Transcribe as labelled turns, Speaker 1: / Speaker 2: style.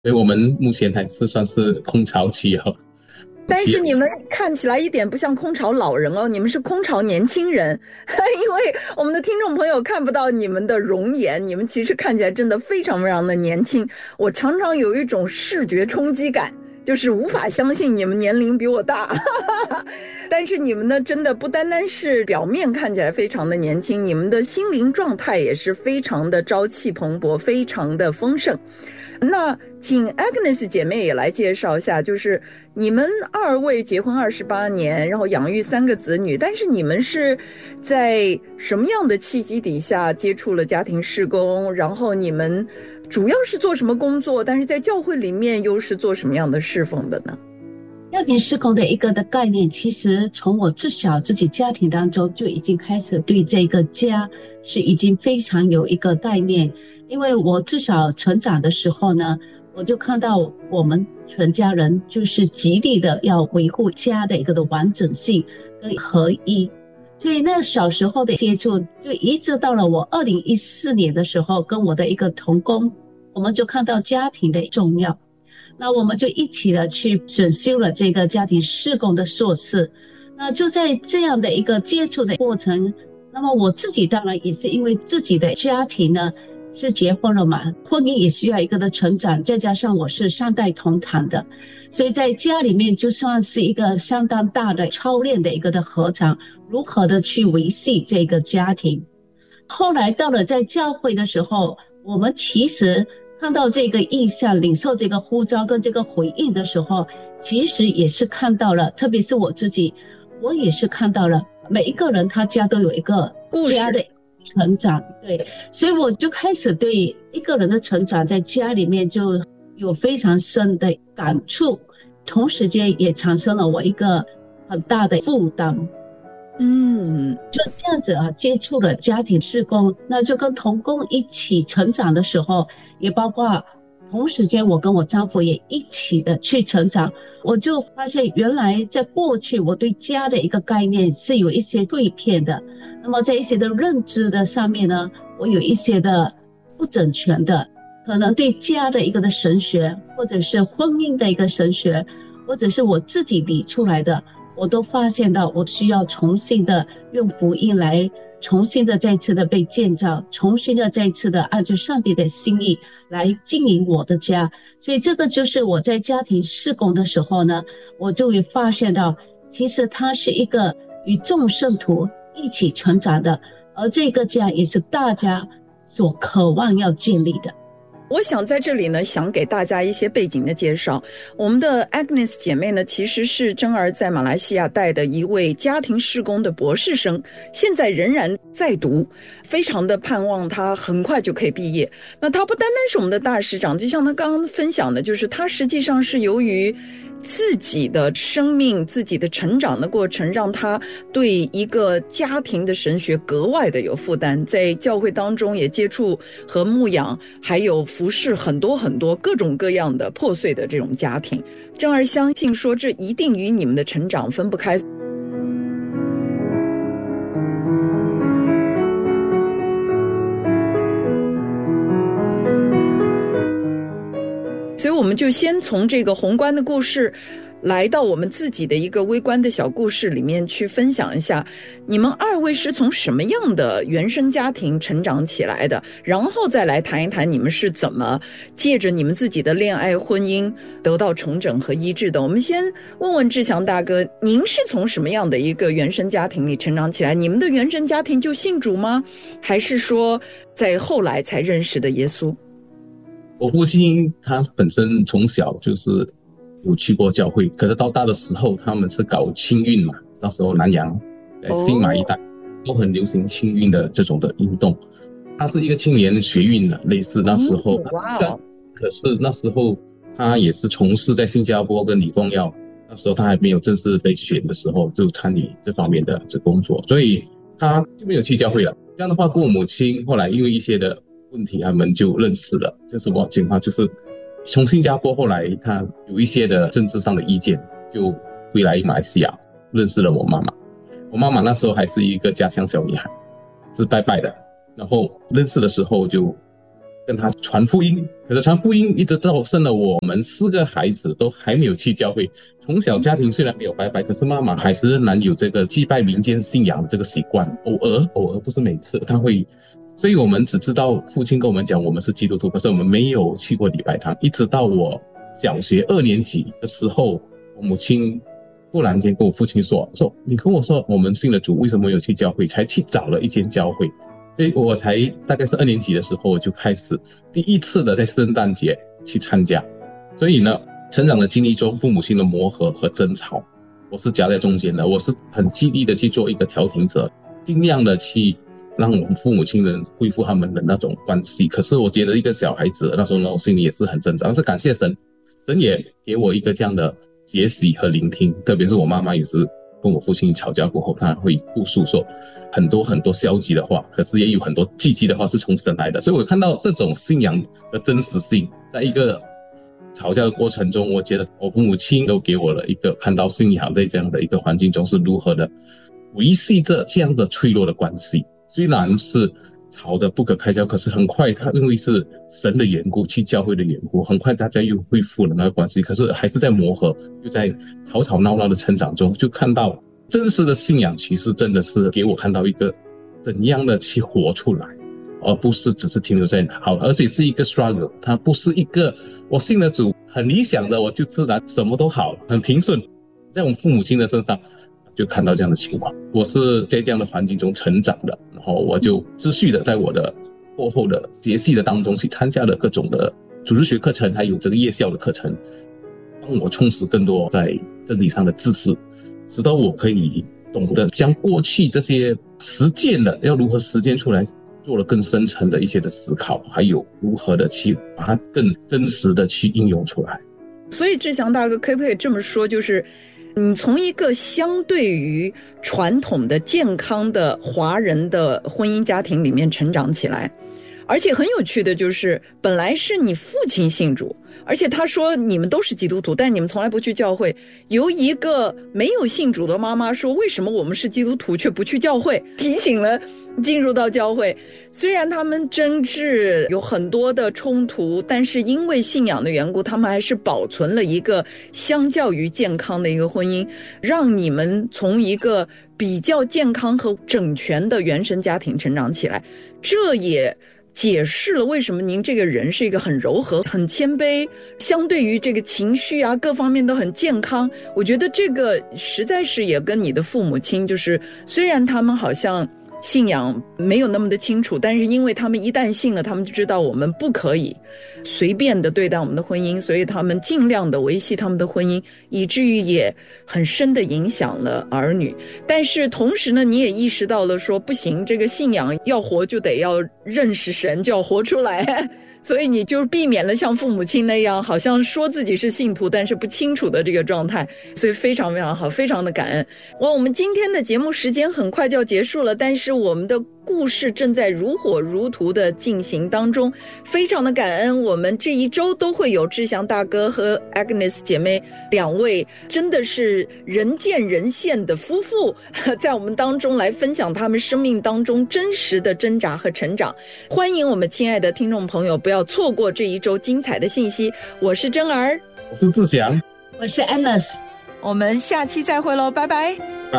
Speaker 1: 所以我们目前还是算是空巢期哦。
Speaker 2: 但是你们看起来一点不像空巢老人哦，你们是空巢年轻人。因为我们的听众朋友看不到你们的容颜，你们其实看起来真的非常非常的年轻。我常常有一种视觉冲击感，就是无法相信你们年龄比我大。但是你们呢，真的不单单是表面看起来非常的年轻，你们的心灵状态也是非常的朝气蓬勃，非常的丰盛。那请 Agnes 姐妹也来介绍一下，就是你们二位结婚28年，然后养育3个子女，但是你们是在什么样的契机底下接触了家庭事工？然后你们主要是做什么工作？但是在教会里面又是做什么样的侍奉的呢？
Speaker 3: 家庭事工的一个的概念，其实从我至少自己家庭当中就已经开始对这个家是已经非常有一个概念。因为我至少成长的时候呢，我就看到我们全家人就是极力的要维护家的一个的完整性跟合一。所以那小时候的接触就一直到了我2014年的时候，跟我的一个同工，我们就看到家庭的重要。那我们就一起的去选修了这个家庭事工的硕士。那就在这样的一个接触的过程，那么我自己当然也是因为自己的家庭呢是结婚了嘛，婚姻也需要一个的成长，再加上我是3代同堂的，所以在家里面就算是一个相当大的操练的一个的合场，如何的去维系这个家庭。后来到了在教会的时候，我们其实看到这个意向，领受这个呼召跟这个回应的时候，其实也是看到了，特别是我自己，我也是看到了每一个人他家都有一个家的成长。对，所以我就开始对一个人的成长在家里面就有非常深的感触，同时间也产生了我一个很大的负担。就这样子接触了家庭事工，那就跟同工一起成长的时候，也包括同时间我跟我丈夫也一起的去成长。我就发现原来在过去我对家的一个概念是有一些碎片的，那么在一些的认知的上面呢，我有一些的不整全的，可能对家的一个的神学，或者是婚姻的一个神学，或者是我自己理出来的，我都发现到我需要重新的用福音来重新的再次的被建造，重新的再次的按照上帝的心意来经营我的家。所以这个就是我在家庭事工的时候呢，我就会发现到其实它是一个与众圣徒一起成长的，而这个家也是大家所渴望要建立的。
Speaker 2: 我想在这里呢，想给大家一些背景的介绍。我们的 Agnes 姐妹呢，其实是真儿在马来西亚带的一位家庭事工的博士生，现在仍然在读，非常的盼望她很快就可以毕业。那她不单单是我们的大师长，就像她刚刚分享的，就是她实际上是由于自己的生命、自己的成长的过程，让他对一个家庭的神学格外的有负担。在教会当中也接触和牧养，还有服侍很多很多各种各样的破碎的这种家庭。真儿相信说，这一定与你们的成长分不开。所以我们就先从这个宏观的故事来到我们自己的一个微观的小故事里面去分享一下，你们二位是从什么样的原生家庭成长起来的，然后再来谈一谈你们是怎么借着你们自己的恋爱婚姻得到重整和医治的。我们先问问志强大哥，您是从什么样的一个原生家庭里成长起来？你们的原生家庭就信主吗？还是说在后来才认识的耶稣？
Speaker 1: 我父亲他本身从小就是有去过教会，可是到大的时候他们是搞清运嘛，那时候南洋在新马一带都很流行清运的这种的运动。他是一个青年学运的，类似那时候可是那时候他也是从事在新加坡跟李光耀，那时候他还没有正式被选的时候就参与这方面的这工作，所以他就没有去教会了。这样的话，跟我母亲后来因为一些的问题他们就认识了。这是什么情况？就是从新加坡后来他有一些的政治上的意见，就回来马来西亚认识了我妈妈。我妈妈那时候还是一个家乡小女孩，是拜拜的，然后认识的时候就跟他传福音。可是传福音一直到生了我们4个孩子都还没有去教会。从小家庭虽然没有拜拜，可是妈妈还是仍然有这个祭拜民间信仰的这个习惯，偶尔不是每次他会。所以我们只知道父亲跟我们讲我们是基督徒，可是我们没有去过礼拜堂。一直到我小学2年级的时候，我母亲忽然间跟我父亲说你跟我说我们信了主，为什么没有去教会？才去找了一间教会。所以我才大概是2年级的时候，我就开始第一次的在圣诞节去参加。所以呢，成长的经历中，父母亲的磨合和争吵，我是夹在中间的。我是很极力的去做一个调停者，尽量的去让我们父母亲人恢复他们的那种关系。可是我觉得一个小孩子那时候呢，我心里也是很挣扎。但是感谢神，神也给我一个这样的结习和聆听。特别是我妈妈有时跟我父亲吵架过后，她会复述说很多很多消极的话，可是也有很多积极的话是从神来的。所以我看到这种信仰的真实性，在一个吵架的过程中，我觉得我父母亲都给我了一个看到信仰在这样的一个环境中是如何的维系着这样的脆弱的关系。虽然是吵得不可开交，可是很快他因为是神的缘故，去教会的缘故，很快大家又恢复了那个关系。可是还是在磨合，又在吵吵闹闹的成长中，就看到真实的信仰其实真的是给我看到一个怎样的去活出来，而不是只是停留在好，而且是一个 struggle。 它不是一个我信了主很理想的我就自然什么都好很平顺。在我们父母亲的身上就看到这样的情况。我是在这样的环境中成长的，然后我就持续的在我的过后的节系的当中去参加了各种的主日学课程，还有这个夜校的课程，帮我充实更多在真理上的知识，使得我可以懂得将过去这些实践的要如何实践出来，做了更深层的一些的思考，还有如何的去把它更真实的去应用出来。
Speaker 2: 所以志祥大哥可不可以这么说，就是你从一个相对于传统的健康的华人的婚姻家庭里面成长起来，而且很有趣的就是本来是你父亲信主，而且他说你们都是基督徒，但你们从来不去教会。由一个没有信主的妈妈说为什么我们是基督徒却不去教会，提醒了进入到教会。虽然他们争执有很多的冲突，但是因为信仰的缘故，他们还是保存了一个相较于健康的一个婚姻，让你们从一个比较健康和整全的原生家庭成长起来。这也解释了为什么您这个人是一个很柔和很谦卑，相对于这个情绪啊各方面都很健康。我觉得这个实在是也跟你的父母亲，就是虽然他们好像信仰没有那么的清楚，但是因为他们一旦信了，他们就知道我们不可以随便的对待我们的婚姻，所以他们尽量的维系他们的婚姻，以至于也很深的影响了儿女。但是同时呢，你也意识到了说不行，这个信仰要活就得要认识神，就要活出来。所以你就避免了像父母亲那样好像说自己是信徒但是不清楚的这个状态。所以非常非常好，非常的感恩。我们今天的节目时间很快就要结束了，但是我们的故事正在如火如荼的进行当中，非常的感恩。我们这一周都会有志祥大哥和 Agnes 姐妹两位真的是人见人羡的夫妇，在我们当中来分享他们生命当中真实的挣扎和成长。欢迎我们亲爱的听众朋友不要错过这一周精彩的信息。我是珍儿，
Speaker 1: 我是志祥，
Speaker 3: 我是 Agnes，
Speaker 2: 我们下期再会喽，拜拜。